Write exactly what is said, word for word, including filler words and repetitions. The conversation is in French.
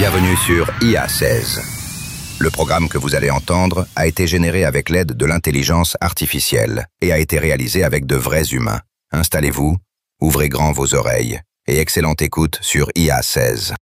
Bienvenue sur I A seize. Le programme que vous allez entendre a été généré avec l'aide de l'intelligence artificielle et a été réalisé avec de vrais humains. Installez-vous, ouvrez grand vos oreilles et excellente écoute sur I A seize.